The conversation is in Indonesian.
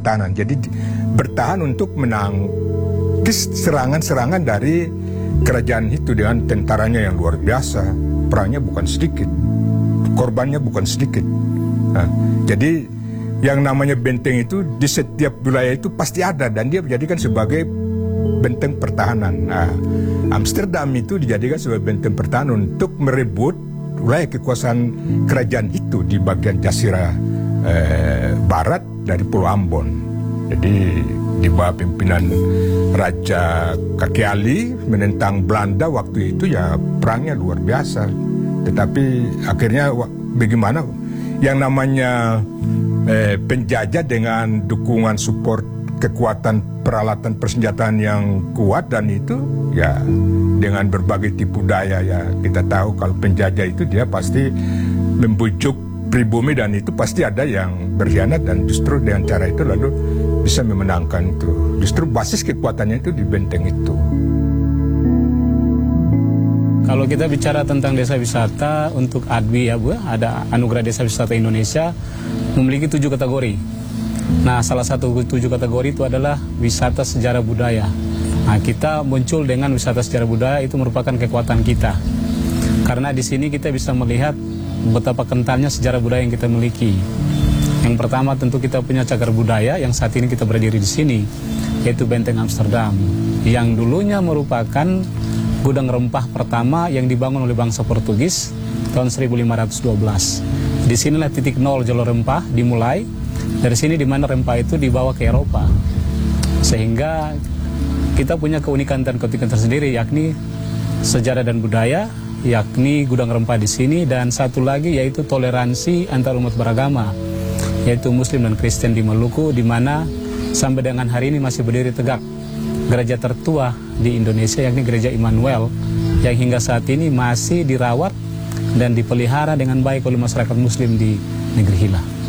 pertahanan. Jadi bertahan untuk menangkis serangan-serangan dari kerajaan itu dengan tentaranya yang luar biasa. Perangnya bukan sedikit, korbannya bukan sedikit. Nah, jadi yang namanya benteng itu di setiap wilayah itu pasti ada dan dia dijadikan sebagai benteng pertahanan. Nah, Amsterdam itu dijadikan sebagai benteng pertahanan untuk merebut wilayah kekuasaan kerajaan itu di bagian Jazirah barat dari Pulau Ambon. Jadi di bawah pimpinan Raja Kakiali menentang Belanda waktu itu ya perangnya luar biasa. Tetapi akhirnya bagaimana yang namanya penjajah dengan dukungan support kekuatan peralatan persenjataan yang kuat dan itu ya dengan berbagai tipu daya ya kita tahu kalau penjajah itu dia pasti membujuk pribumi dan itu pasti ada yang berkhianat dan justru dengan cara itu lalu bisa memenangkan itu. Justru basis kekuatannya itu di benteng itu. Kalau kita bicara tentang desa wisata untuk ADWI ya Bu, ada Anugerah Desa Wisata Indonesia memiliki 7 kategori. Nah, salah satu 7 kategori itu adalah wisata sejarah budaya. Nah, kita muncul dengan wisata sejarah budaya itu merupakan kekuatan kita. Karena di sini kita bisa melihat betapa kentalnya sejarah budaya yang kita miliki. Yang pertama tentu kita punya cagar budaya yang saat ini kita berdiri di sini, yaitu Benteng Amsterdam, yang dulunya merupakan gudang rempah pertama yang dibangun oleh bangsa Portugis tahun 1512. Di sinilah titik nol jalur rempah dimulai. Dari sini di mana rempah itu dibawa ke Eropa. Sehingga kita punya keunikan dan keunikan tersendiri, yakni sejarah dan budaya, yakni gudang rempah di sini, dan satu lagi yaitu toleransi antar umat beragama, yaitu Muslim dan Kristen di Maluku, di mana sampai dengan hari ini masih berdiri tegak gereja tertua di Indonesia, yakni Gereja Immanuel, yang hingga saat ini masih dirawat dan dipelihara dengan baik oleh masyarakat Muslim di negeri Hila.